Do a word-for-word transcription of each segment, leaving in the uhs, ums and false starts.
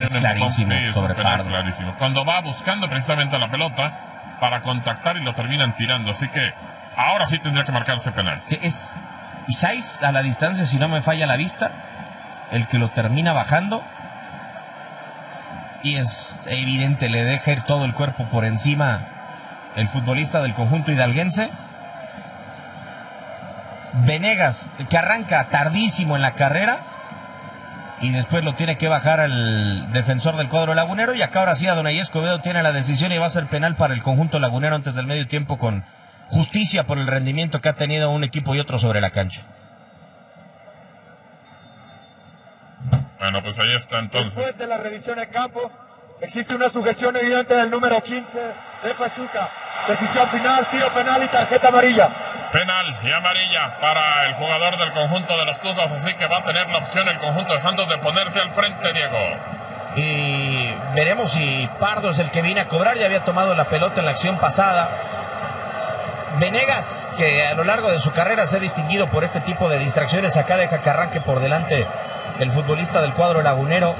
Es clarísimo, sí, sobre Pardo. Clarísimo. Cuando va buscando precisamente la pelota para contactar y lo terminan tirando. Así que ahora sí tendría que marcarse penal. Que es Isais a la distancia, si no me falla la vista, el que lo termina bajando. Y es evidente, le deja ir todo el cuerpo por encima el futbolista del conjunto hidalguense. Venegas, que arranca tardísimo en la carrera y después lo tiene que bajar al defensor del cuadro lagunero, y acá ahora sí Adonai Escobedo tiene la decisión y va a ser penal para el conjunto lagunero antes del medio tiempo, con justicia por el rendimiento que ha tenido un equipo y otro sobre la cancha. Bueno, pues ahí está entonces. Después de la revisión de campo, existe una sujeción evidente del número quince de Pachuca. Decisión final, tiro penal y tarjeta amarilla. Penal y amarilla para el jugador del conjunto de los Tuzos, así que va a tener la opción el conjunto de Santos de ponerse al frente, Diego. Y veremos si Pardo es el que viene a cobrar. Ya había tomado la pelota en la acción pasada. Venegas, que a lo largo de su carrera se ha distinguido por este tipo de distracciones, acá deja que arranque por delante el futbolista del cuadro lagunero.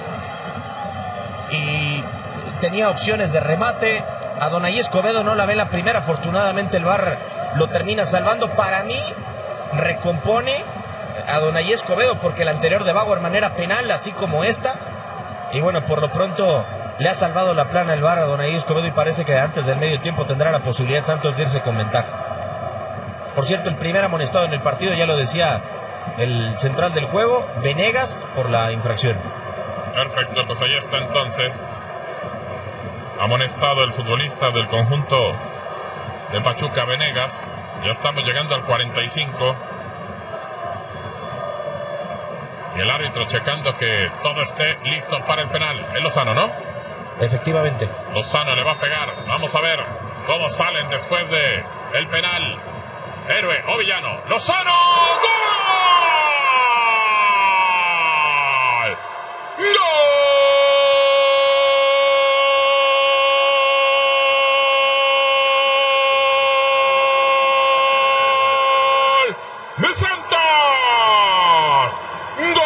Y tenía opciones de remate. Adonai Escobedo no la ve la primera. Afortunadamente el V A R lo termina salvando. Para mí, recompone a Adonai Escobedo, porque la anterior de Bauerman era penal, así como esta. Y bueno, por lo pronto le ha salvado la plana el V A R a Adonai Escobedo, y parece que antes del medio tiempo tendrá la posibilidad Santos de irse con ventaja. Por cierto, el primer amonestado en el partido, ya lo decía el central del juego, Venegas, por la infracción. Perfecto, pues ahí está entonces amonestado el futbolista del conjunto de Pachuca, Venegas. Ya estamos llegando al cuarenta y cinco. Y el árbitro checando que todo esté listo para el penal. Es Lozano, ¿no? Efectivamente. Lozano le va a pegar. Vamos a ver cómo salen después de el penal. Héroe o villano. ¡Lozano! ¡Gol! ¡Gol! ¡De Santos! ¡Gol!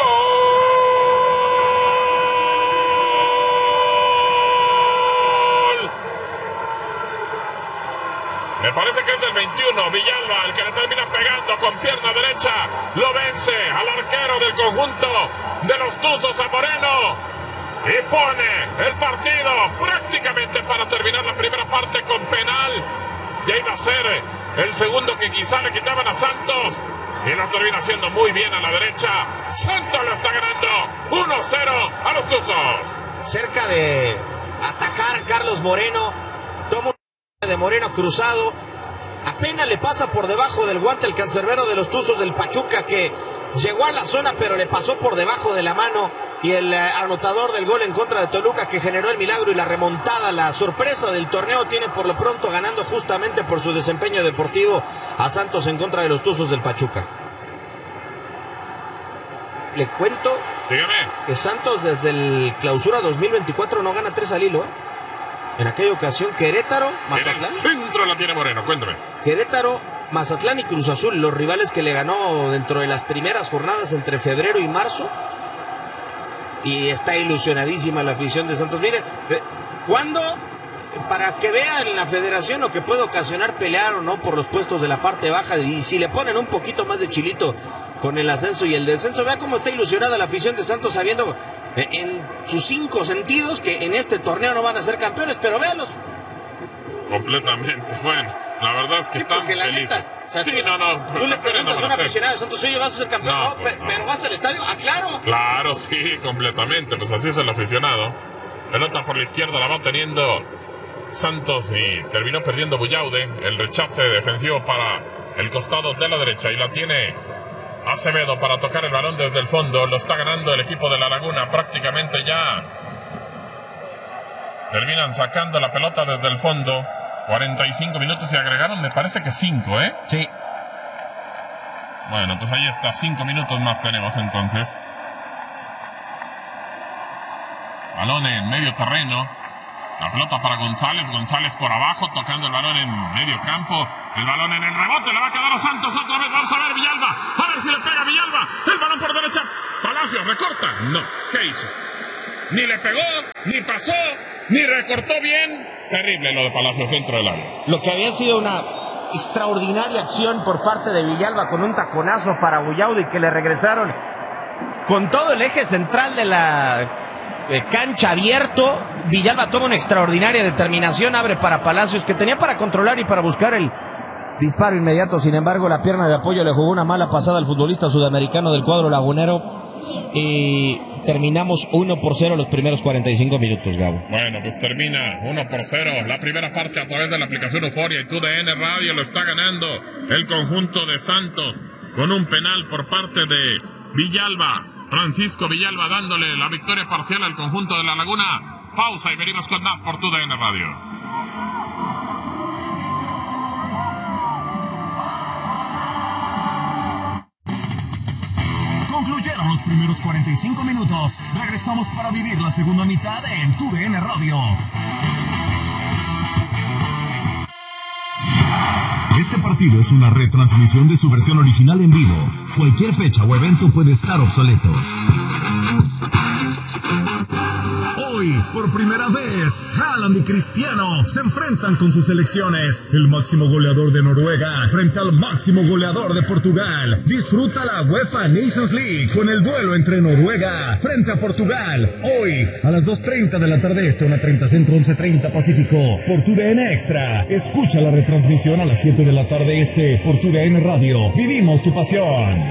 Me parece que es del veintiuno, Villalba, el que le termina pegando con pierna derecha. Lo vence al arquero del conjunto de los Tuzos, a Moreno. Y pone el partido prácticamente para terminar la primera parte con penal. Y ahí va a ser el segundo que quizá le quitaban a Santos. Y lo termina haciendo muy bien a la derecha. Santos lo está ganando uno cero a los Tuzos. Cerca de atajar Carlos Moreno. Toma un de Moreno cruzado. Apenas le pasa por debajo del guante el cancerbero de los Tuzos del Pachuca, que llegó a la zona pero le pasó por debajo de la mano. Y el eh, anotador del gol en contra de Toluca, que generó el milagro y la remontada, la sorpresa del torneo, tiene por lo pronto ganando justamente por su desempeño deportivo a Santos en contra de los Tuzos del Pachuca. Le cuento Dígame. que Santos desde el clausura dos mil veinticuatro no gana tres al hilo, ¿eh? En aquella ocasión Querétaro, Mazatlán. En el centro la tiene Moreno, cuéntame. Querétaro, Mazatlán y Cruz Azul, los rivales que le ganó dentro de las primeras jornadas entre febrero y marzo. Y está ilusionadísima la afición de Santos. Miren, ¿cuándo? Para que vean la federación lo que puede ocasionar pelear o no por los puestos de la parte baja. Y si le ponen un poquito más de chilito con el ascenso y el descenso, vea cómo está ilusionada la afición de Santos, sabiendo en sus cinco sentidos que en este torneo no van a ser campeones, pero véanlos. Completamente, bueno, la verdad es que Sí, están la felices. neta, o sea, sí, tú, no, no, pues tú le campeones preguntas no a van un a ser. aficionado de Santos, oye, ¿vas a ser campeón? No, No, pues pe- no. pero ¿vas al estadio? ¡Ah, claro! Claro, sí, completamente, pues así es el aficionado. Pelota por la izquierda, la va teniendo Santos y terminó perdiendo Bullaude. El rechace defensivo para el costado de la derecha y la tiene Acevedo para tocar el balón desde el fondo. Lo está ganando el equipo de La Laguna prácticamente ya. Terminan sacando la pelota desde el fondo. cuarenta y cinco minutos y agregaron, me parece que cinco, ¿eh? Sí. Bueno, pues ahí está, cinco minutos más tenemos entonces. Balón en medio terreno. La pelota para González, González por abajo, tocando el balón en medio campo. El balón en el rebote, le va a quedar a Santos otra vez. Vamos a ver Villalba, a ver si le pega Villalba. El balón por derecha, Palacio, recorta. No, ¿qué hizo? ni le pegó, ni pasó, ni recortó bien. Terrible lo de Palacios dentro del área. Lo que había sido una extraordinaria acción por parte de Villalba con un taconazo para Buyaudi que le regresaron con todo el eje central de la eh, cancha abierto. Villalba toma una extraordinaria determinación, abre para Palacios, que tenía para controlar y para buscar el disparo inmediato. Sin embargo, la pierna de apoyo le jugó una mala pasada al futbolista sudamericano del cuadro lagunero y terminamos uno por cero los primeros cuarenta y cinco minutos, Gabo. Bueno, pues termina uno por cero la primera parte a través de la aplicación Euforia y T U D N Radio. Lo está ganando el conjunto de Santos con un penal por parte de Villalba. Francisco Villalba dándole la victoria parcial al conjunto de La Laguna. Pausa y venimos con más por T U D N Radio. Concluyeron los primeros cuarenta y cinco minutos. Regresamos para vivir la segunda mitad en T U D N Radio. Este partido es una retransmisión de su versión original en vivo. Cualquier fecha o evento puede estar obsoleto. Hoy, por primera vez, Haaland y Cristiano se enfrentan con sus selecciones. El máximo goleador de Noruega frente al máximo goleador de Portugal. Disfruta la UEFA Nations League con el duelo entre Noruega frente a Portugal. Hoy, a las dos treinta de la tarde este, una treinta centro, once treinta pacífico, por T U D N Extra. Escucha la retransmisión a las siete de la tarde este, por T U D N Radio. Vivimos tu pasión.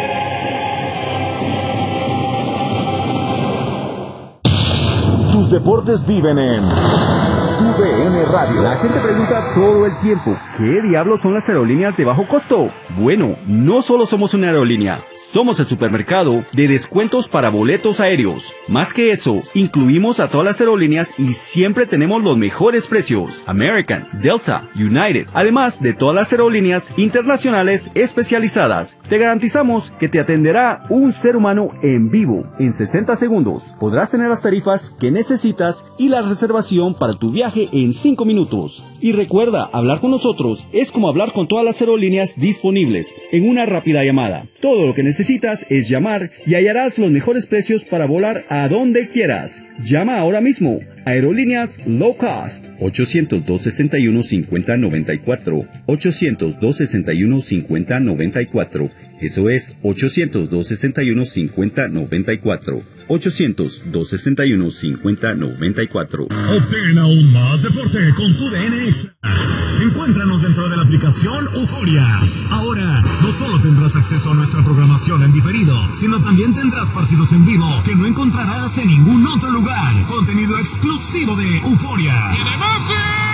Tus deportes viven en T U D N Radio. La gente pregunta todo el tiempo, ¿qué diablos son las aerolíneas de bajo costo? Bueno, no solo somos una aerolínea, somos el supermercado de descuentos para boletos aéreos. Más que eso, incluimos a todas las aerolíneas y siempre tenemos los mejores precios. American, Delta, United, además de todas las aerolíneas internacionales especializadas. Te garantizamos que te atenderá un ser humano en vivo. En sesenta segundos podrás tener las tarifas que necesitas y la reservación para tu viaje en cinco minutos. Y recuerda, hablar con nosotros es como hablar con todas las aerolíneas disponibles en una rápida llamada. Todo lo que necesitas es llamar y hallarás los mejores precios para volar a donde quieras. Llama ahora mismo. Aerolíneas Low Cost. ochocientos dos sesenta y uno cincuenta noventa y cuatro. ochocientos dos sesenta y uno cincuenta noventa y cuatro. Eso es ochocientos dos sesenta y uno cincuenta noventa y cuatro. ochocientos dos sesenta y uno cincuenta noventa y cuatro. Obtén aún más deporte con T U D N Extra. Encuéntranos dentro de la aplicación Euforia. Ahora, no solo tendrás acceso a nuestra programación en diferido, sino también tendrás partidos en vivo que no encontrarás en ningún otro lugar. Contenido exclusivo de Euforia. ¡Tiene más!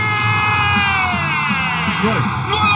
¡No!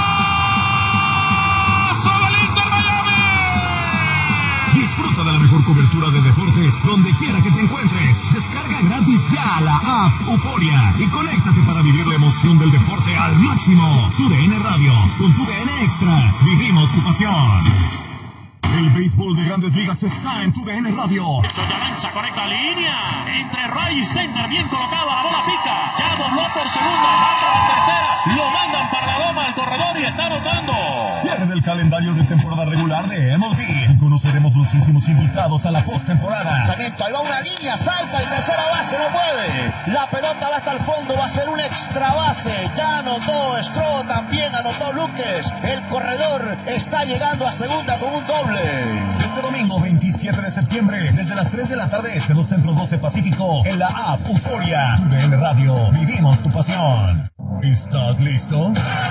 Disfruta de la mejor cobertura de deportes donde quiera que te encuentres. Descarga gratis ya la app Euforia y conéctate para vivir la emoción del deporte al máximo. T U D N Radio, con T U D N Extra, vivimos tu pasión. El béisbol de Grandes Ligas está en T U D N Radio. Soya lanza, correcta línea. Entre right y center, bien colocada, la bola pica. Ya dobló por segunda, va para la tercera. Lo mandan para la doma al corredor y está anotando. Cierre del calendario de temporada regular de M L B. Y conoceremos los últimos invitados a la postemporada. Lanzamiento, ahí va una línea, salta y tercera base, no puede. La pelota va hasta el fondo, va a ser un extra base. Ya anotó Stroh, también anotó Luques. El corredor está llegando a segunda con un doble. Este domingo veintisiete de septiembre, desde las tres de la tarde este, dos centro, doce pacífico, en la app Euforia. T U D N Radio, vivimos tu pasión. ¿Estás listo?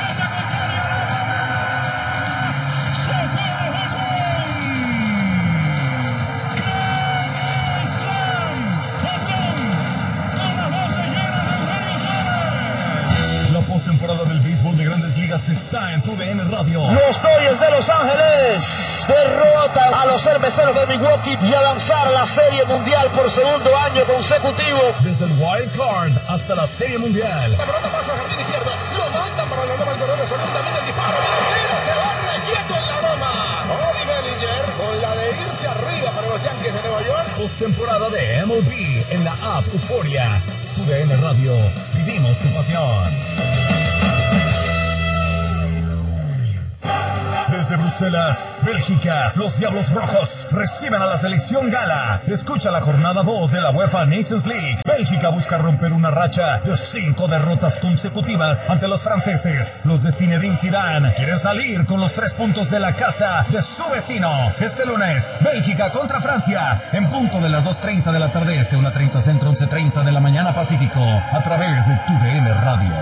La postemporada del béisbol de Grandes Ligas está en T U D N Radio. Los Dodgers de Los Ángeles derrotan a los cerveceros de Milwaukee y a lanzar la Serie Mundial por segundo año consecutivo. Desde el Wild Card hasta la Serie Mundial. La pelota pasa al jardín izquierdo, lo mandan para la loma del corredor de Solís, también el disparo, viene el tiro, se va quieto en la loma. Bobby Bellinger con la de irse arriba para los Yankees de Nueva York. Postemporada de M L B en la app Euforia. T U D N Radio, vivimos tu pasión. Desde Bruselas, Bélgica, los Diablos Rojos reciben a la selección gala. Escucha la jornada dos de la UEFA Nations League. Bélgica busca romper una racha de cinco derrotas consecutivas ante los franceses. Los de Zinedine Zidane quieren salir con los tres puntos de la casa de su vecino. Este lunes, Bélgica contra Francia, en punto de las dos treinta de la tarde este, una treinta centro, once treinta de la mañana Pacífico, a través de Tu D N Radio.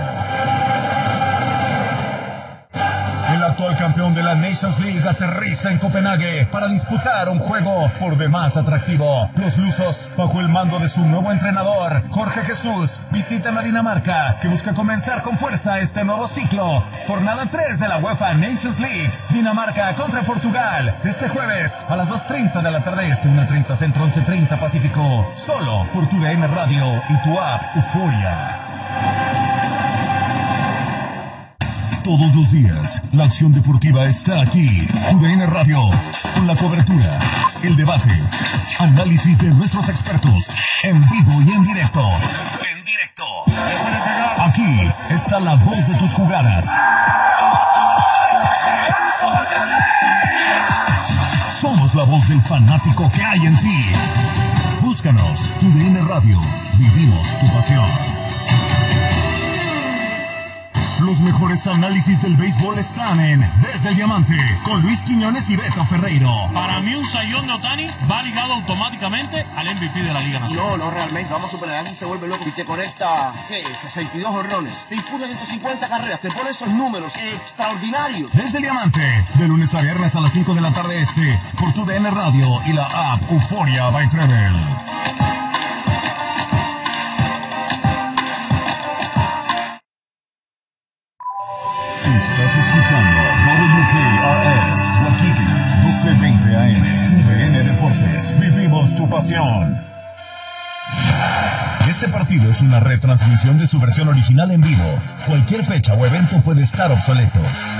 El actual campeón de la Nations League aterriza en Copenhague para disputar un juego por demás atractivo. Los lusos, bajo el mando de su nuevo entrenador, Jorge Jesús, visitan a Dinamarca, que busca comenzar con fuerza este nuevo ciclo. Jornada tres de la UEFA Nations League. Dinamarca contra Portugal, este jueves a las dos treinta de la tarde este, una treinta centro, once treinta Pacífico. Solo por Tu D N Radio y tu app Euforia. Todos los días, la acción deportiva está aquí. Tu D N Radio, con la cobertura, el debate, análisis de nuestros expertos, en vivo y en directo. En directo. Aquí está la voz de tus jugadas. Somos la voz del fanático que hay en ti. Búscanos, Tu D N Radio. Vivimos tu pasión. Los mejores análisis del béisbol están en Desde el Diamante, con Luis Quiñones y Beto Ferreiro. Para mí un sayón de Ohtani va ligado automáticamente al M V P de la Liga Nacional. No, no, realmente, vamos a superar, alguien se vuelve loco y te conecta, ¿qué? sesenta y dos horrones, te disputa ciento cincuenta carreras, te pone esos números extraordinarios. Desde el Diamante, de lunes a viernes a las cinco de la tarde este, por Tu D N Radio y la app Euforia by Treble. Estás escuchando W K R S Waikiki doce veinte A M. Tu D N Deportes. Vivimos tu pasión. Este partido es una retransmisión de su versión original en vivo. Cualquier fecha o evento puede estar obsoleto.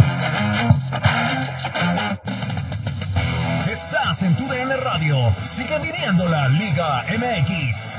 Estás en Tu D N Radio. Sigue viviendo la Liga M X.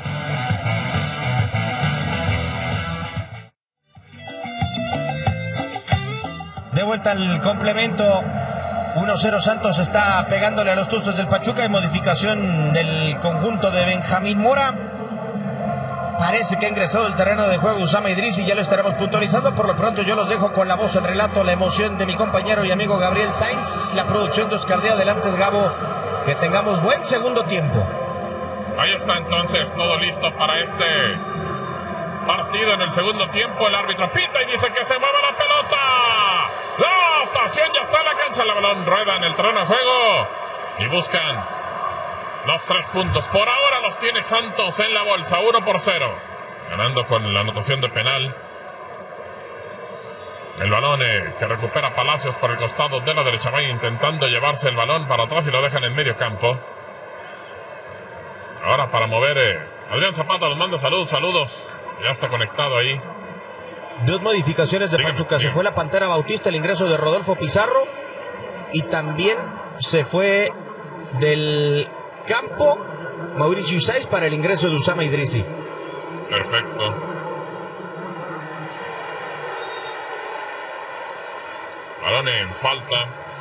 De vuelta al complemento, uno cero Santos está pegándole a los Tuzos del Pachuca. Hay modificación del conjunto de Benjamín Mora. Parece que ha ingresado al terreno de juego Usama Idrisi, ya lo estaremos puntualizando. Por lo pronto yo los dejo con la voz, el relato, la emoción de mi compañero y amigo Gabriel Sainz. La producción de Oscar Díaz. Adelante, Gabo. Que tengamos buen segundo tiempo. Ahí está entonces todo listo para este partido en el segundo tiempo. El árbitro pita y dice que se mueva la pelota. La pasión ya está en la cancha. El balón rueda en el terreno de juego y buscan los tres puntos. Por ahora los tiene Santos en la bolsa, uno por cero, ganando con la anotación de penal. El balón eh, que recupera Palacios por el costado de la derecha, va intentando llevarse el balón para atrás y lo dejan en medio campo. Ahora para mover eh, Adrián Zapata nos manda saludos, saludos. Ya está conectado ahí. Dos modificaciones de Pachuca. Se fue la Pantera Bautista, el ingreso de Rodolfo Pizarro. Y también se fue del campo Mauricio Isais para el ingreso de Usama Idrisi. Perfecto. Balón en falta.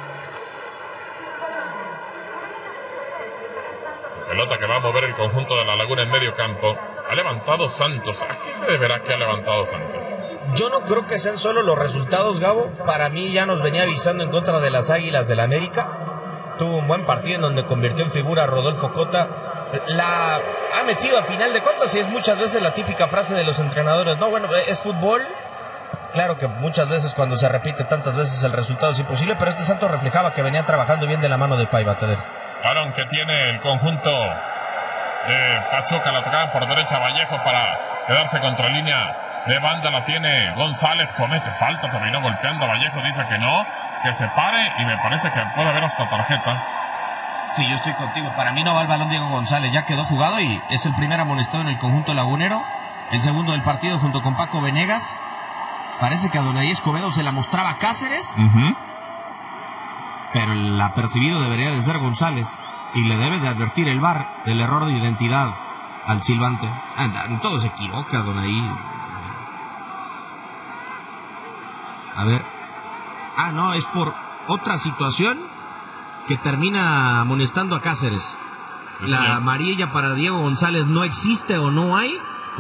Pelota que va a mover el conjunto de la Laguna en medio campo. Ha levantado Santos. ¿A qué se deberá que ha levantado Santos? Yo no creo que sean solo los resultados, Gabo. Para mí ya nos venía avisando en contra de las Águilas del América. Tuvo un buen partido en donde convirtió en figura a Rodolfo Cota. La ha metido a final de cuentas y es muchas veces la típica frase de los entrenadores. No, bueno, es fútbol. Claro que muchas veces cuando se repite tantas veces el resultado es imposible, pero este Santos reflejaba que venía trabajando bien de la mano de Paiva. Te dejo. Balón que tiene el conjunto de Pachuca, la tocaba por derecha Vallejo para quedarse contra línea de banda, la tiene González, comete falta, terminó golpeando a Vallejo, dice que no, que se pare y me parece que puede haber hasta tarjeta. Sí, yo estoy contigo, para mí no va el balón Diego González, ya quedó jugado y es el primer amonestado en el conjunto lagunero, el segundo del partido junto con Paco Venegas. Parece que a Adonai Escobedo se la mostraba a Cáceres, uh-huh. pero el apercibido debería de ser González. Y le debe de advertir el V A R del error de identidad al silbante. En todo se equivoca, Adonai. A ver. Ah, no, es por otra situación que termina amonestando a Cáceres. La amarilla para Diego González no existe o no hay.